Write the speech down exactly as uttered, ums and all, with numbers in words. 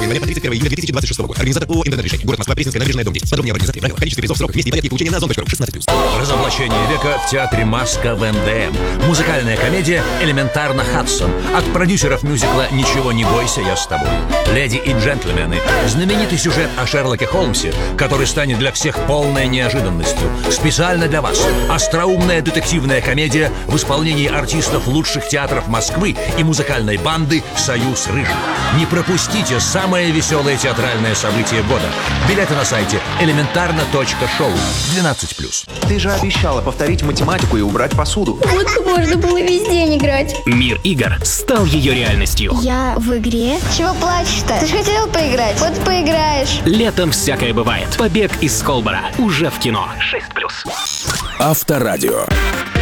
января по тридцать первое июля две тысячи двадцать шестого года. Организатор ООО «Интернет-решение». Город Москва, Пресненская набережная, дом десять. Подробнее об организации, правила, количестве призов, сроках, вести и порядке получения на зон точка ру. шестнадцать плюс. Разоблачение века в театре «Маска» в эн дэ эм. Музыкальная комедия «Элементарно Хадсон» от продюсеров мюзикла «Ничего не бойся, я с тобой». Леди и джентльмены. Знаменитый сюжет о Шерлоке Холмсе, который станет для всех полной неожиданностью. Специально для вас. Остроумная детективная комедия в исполнении артистов лучших театров Москвы и музыкальной банды «Союз Рыжий». Не пропустите самое веселое театральное событие года. Билеты на сайте элементарно точка шоу. двенадцать плюс. Ты же обещала повторить математику и убрать посуду. Вот можно было весь день играть. Мир игр стал ее реальностью. Я в игре? Чего плачешь-то? Ты же хотел поиграть. Вот поиграешь. Летом всякое бывает. Побег из Колбора. Уже в кино. шесть плюс. Авторадио.